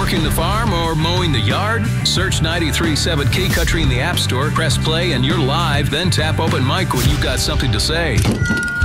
Working the farm or mowing the yard? Search 93.7 Key Country in the App Store, press play, and you're live, then tap open mic when you've got something to say.